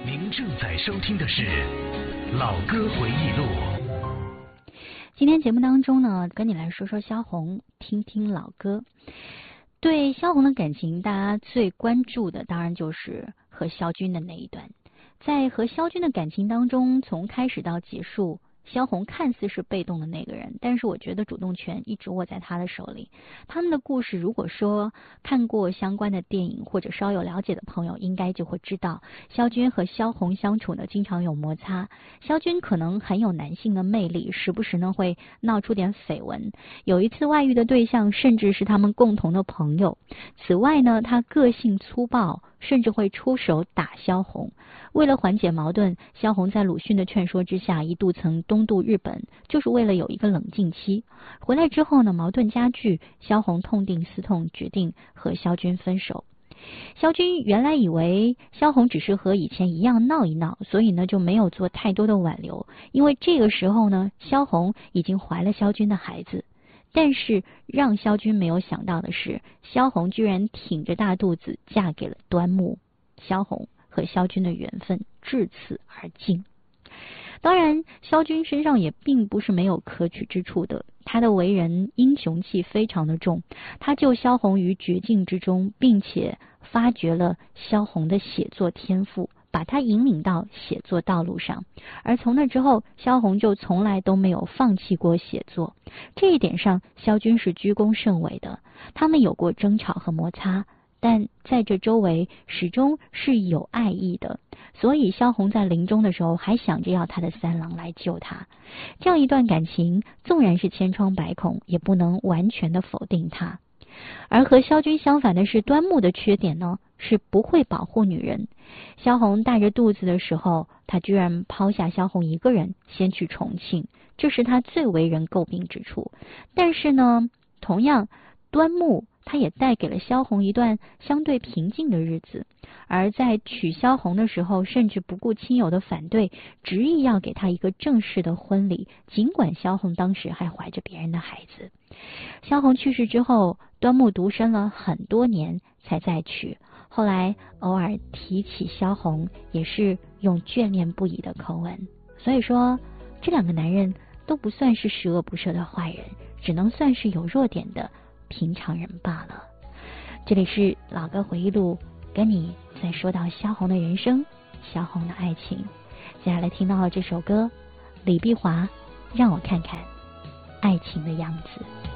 您正在收听的是《老歌回忆录》。 今天节目当中呢，跟你来说说萧红，听听老歌。对萧红的感情，大家最关注的当然就是和萧军的那一段。在和萧军的感情当中，从开始到结束，萧红看似是被动的那个人，但是我觉得主动权一直握在他的手里。他们的故事，如果说看过相关的电影或者稍有了解的朋友，应该就会知道，萧军和萧红相处呢，经常有摩擦。萧军可能很有男性的魅力，时不时呢会闹出点绯闻。有一次外遇的对象，甚至是他们共同的朋友。此外呢，他个性粗暴，甚至会出手打萧红。为了缓解矛盾，萧红在鲁迅的劝说之下，一度曾东渡日本，就是为了有一个冷静期。回来之后呢，矛盾加剧，萧红痛定思痛，决定和萧军分手。萧军原来以为萧红只是和以前一样闹一闹，所以呢就没有做太多的挽留，因为这个时候呢，萧红已经怀了萧军的孩子。但是让萧军没有想到的是，萧红居然挺着大肚子嫁给了端木。萧红和萧军的缘分至此而尽。当然，萧军身上也并不是没有可取之处的，他的为人英雄气非常的重，他救萧红于绝境之中，并且发掘了萧红的写作天赋，把他引领到写作道路上。而从那之后，萧红就从来都没有放弃过写作。这一点上，萧军是居功甚伟的。他们有过争吵和摩擦，但在这周围始终是有爱意的，所以萧红在临终的时候还想着要他的三郎来救他。这样一段感情，纵然是千疮百孔，也不能完全的否定他。而和萧军相反的是，端木的缺点呢，是不会保护女人。萧红大着肚子的时候，他居然抛下萧红一个人先去重庆，这是他最为人诟病之处。但是呢，同样端木他也带给了萧红一段相对平静的日子，而在娶萧红的时候，甚至不顾亲友的反对，执意要给她一个正式的婚礼，尽管萧红当时还怀着别人的孩子。萧红去世之后，端木独身了很多年才再娶，后来偶尔提起萧红，也是用眷恋不已的口吻。所以说，这两个男人都不算是十恶不赦的坏人，只能算是有弱点的平常人罢了。这里是老歌回忆录，跟你在说到萧红的人生，萧红的爱情。接下来听到了这首歌，李碧华，让我看看爱情的样子。